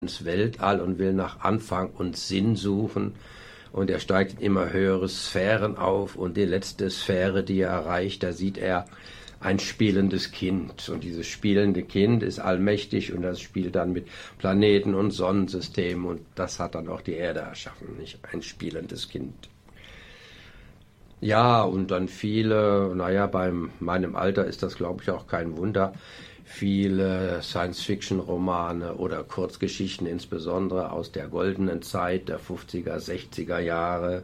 ins Weltall und will nach Anfang und Sinn suchen. Und er steigt in immer höhere Sphären auf und die letzte Sphäre, die er erreicht, da sieht er ein spielendes Kind. Und dieses spielende Kind ist allmächtig und das spielt dann mit Planeten und Sonnensystemen und das hat dann auch die Erde erschaffen, nicht ein spielendes Kind. Ja, und dann viele, bei meinem Alter ist das, glaube ich, auch kein Wunder, viele Science-Fiction-Romane oder Kurzgeschichten, insbesondere aus der goldenen Zeit der 50er, 60er Jahre,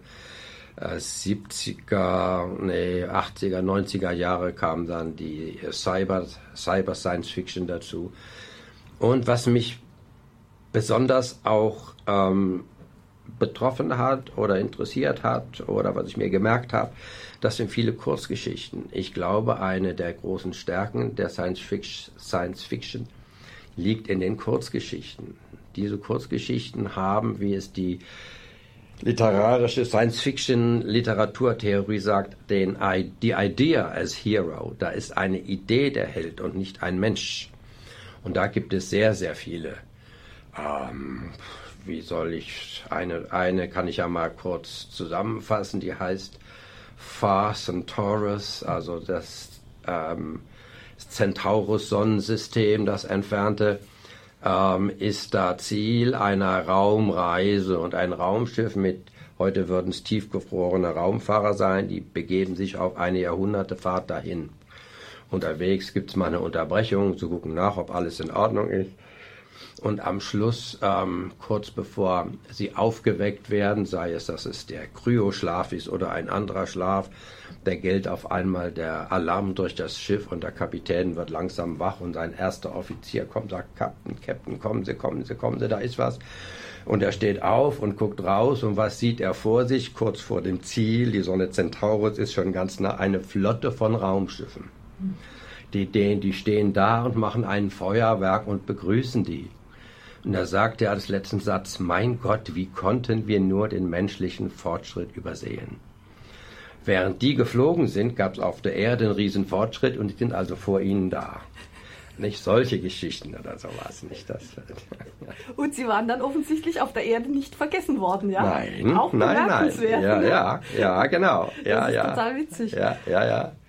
70er, 80er, 90er Jahre kam dann die Cyber-Science-Fiction dazu. Und was mich besonders auch betroffen hat oder interessiert hat oder was ich mir gemerkt habe, das sind viele Kurzgeschichten. Ich glaube, eine der großen Stärken der Science Fiction liegt in den Kurzgeschichten. Diese Kurzgeschichten haben, wie es die literarische Science-Fiction-Literaturtheorie sagt, die Idea as Hero. Da ist eine Idee der Held und nicht ein Mensch. Und da gibt es sehr, sehr viele. Eine kann ich ja mal kurz zusammenfassen, die heißt Far Centaurus, also das Centaurus-Sonnensystem, das entfernte, ist da Ziel einer Raumreise und ein Raumschiff heute würden es tiefgefrorene Raumfahrer sein, die begeben sich auf eine Jahrhundertefahrt dahin. Unterwegs gibt es mal eine Unterbrechung, zu gucken nach, ob alles in Ordnung ist. Und am Schluss, kurz bevor sie aufgeweckt werden, sei es, dass es der Kryoschlaf ist oder ein anderer Schlaf, da gilt auf einmal der Alarm durch das Schiff und der Kapitän wird langsam wach und sein erster Offizier kommt, sagt, Captain, kommen Sie, da ist was. Und er steht auf und guckt raus und was sieht er vor sich? Kurz vor dem Ziel, die Sonne Centaurus ist schon ganz nah, eine Flotte von Raumschiffen. Die stehen da und machen ein Feuerwerk und begrüßen die. Und da sagt er als letzten Satz, mein Gott, wie konnten wir nur den menschlichen Fortschritt übersehen? Während die geflogen sind, gab es auf der Erde einen riesen Fortschritt und die sind also vor ihnen da. Nicht solche Geschichten oder sowas, nicht das. Und sie waren dann offensichtlich auf der Erde nicht vergessen worden, ja? Nein, auch bemerkenswert. Nein. Ja, genau. Das ist total witzig. Ja.